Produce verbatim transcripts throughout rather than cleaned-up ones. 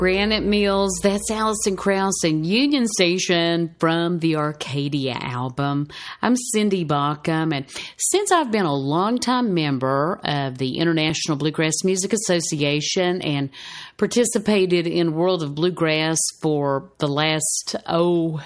Granite Mills, that's Alison Krauss and Union Station from the Arcadia album. I'm Cindy Bauckham, and since I've been a longtime member of the International Bluegrass Music Association and participated in World of Bluegrass for the last, oh,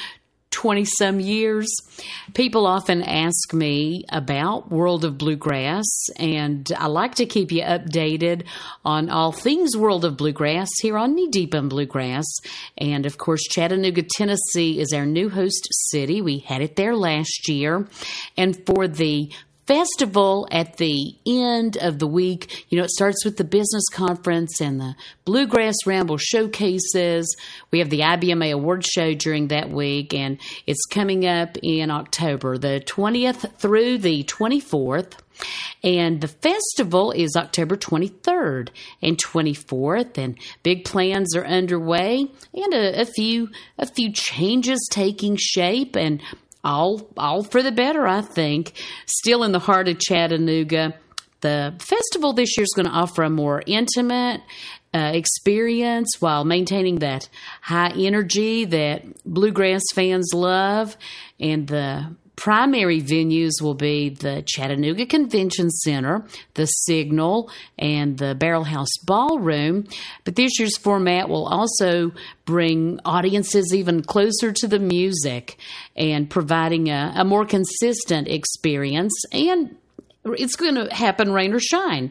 twenty-some years, people often ask me about World of Bluegrass, and I like to keep you updated on all things World of Bluegrass here on Knee Deep in Bluegrass. And, of course, Chattanooga, Tennessee is our new host city. We had it there last year. And for the festival at the end of the week, you know, it starts with the business conference and the Bluegrass Ramble showcases. We have the I B M A Award Show during that week, and it's coming up in October, the twentieth through the twenty-fourth. And the festival is October twenty-third and twenty-fourth, and big plans are underway, and a, a few a few changes taking shape, and All, all for the better, I think. Still in the heart of Chattanooga, the festival this year is going to offer a more intimate uh, experience while maintaining that high energy that bluegrass fans love. And the primary venues will be the Chattanooga Convention Center, the Signal, and the Barrel House Ballroom. But this year's format will also bring audiences even closer to the music and providing a, a more consistent experience. And it's going to happen rain or shine.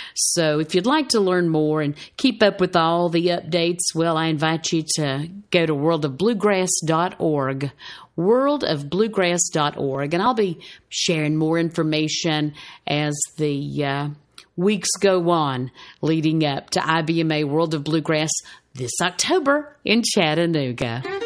So if you'd like to learn more and keep up with all the updates, well, I invite you to go to world of bluegrass dot org, world of bluegrass dot org, and I'll be sharing more information as the uh, weeks go on leading up to I B M A World of Bluegrass this October in Chattanooga.